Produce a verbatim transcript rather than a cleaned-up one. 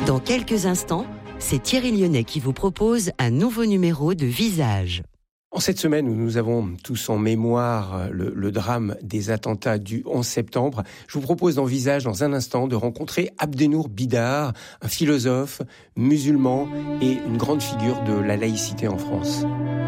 Dans quelques instants, c'est Thierry Lyonnais qui vous propose un nouveau numéro de Visage. En cette semaine où nous avons tous en mémoire le, le drame des attentats du onze septembre, je vous propose dans Visage, dans un instant, de rencontrer Abdenour Bidar, un philosophe musulman et une grande figure de la laïcité en France.